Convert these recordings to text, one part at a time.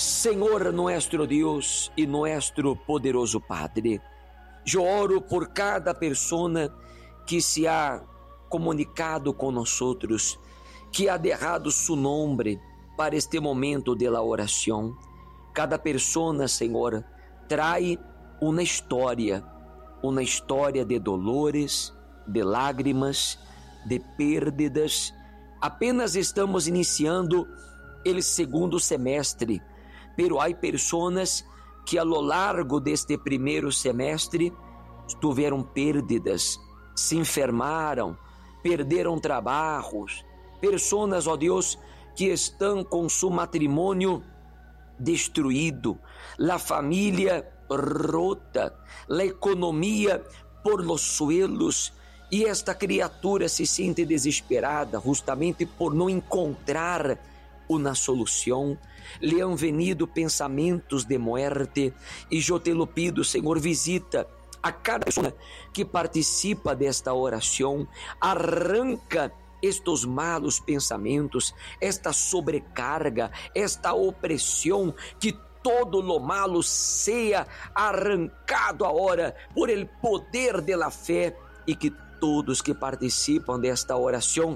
Senhor nuestro Deus e nuestro poderoso Padre, eu oro por cada persona que se ha comunicado com nós, que ha derrado su nombre para este momento de la oração. Cada persona, Senhor, trae uma história de dolores, de lágrimas, de pérdidas. Apenas estamos iniciando o segundo semestre, pero há pessoas que a lo largo deste primeiro semestre tiveram pérdidas, se enfermaram, perderam trabalhos, pessoas, ó Deus, que estão com seu matrimônio destruído, a família rota, a economia por los suelos, e esta criatura se sente desesperada justamente por não encontrar uma solução. Lhe han venido pensamentos de muerte, e eu te lo pido, Senhor, visita a cada pessoa que participa desta oração, arranca estes malos pensamentos, esta sobrecarga, esta opressão, que todo lo malo seja arrancado agora por el poder de la fé, e que todos que participam desta oração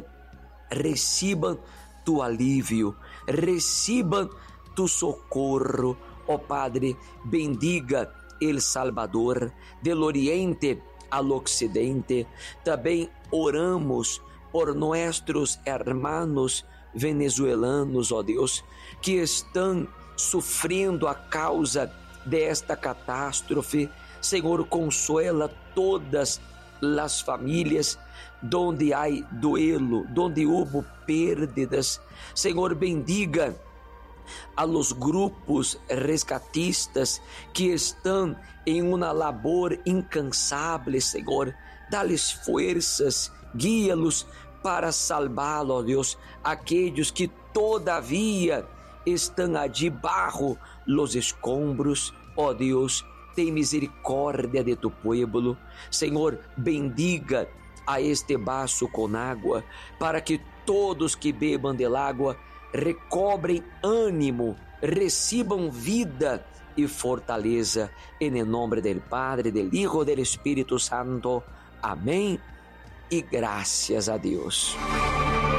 recebam tu alívio, recebam tu socorro. Ó Padre, bendiga El Salvador, del Oriente al Ocidente. Também oramos por nossos hermanos venezuelanos, ó Deus, que estão sofrendo a causa desta catástrofe. Senhor, consuela todas as famílias donde há duelo, donde houve pérdidas. Senhor, bendiga a los grupos rescatistas que estão em uma labor incansável, Senhor. Dá-lhes forças, guia-los para salvá-lo, ó Deus, aqueles que todavia estão debaixo los escombros. Ó Deus, tem misericórdia de tu pueblo. Senhor, bendiga a este vaso com água, para que todos que bebam del água recobrem ânimo, recebam vida e fortaleza. Em nome do Padre, do Hijo e do Espírito Santo. Amém. E graças a Deus.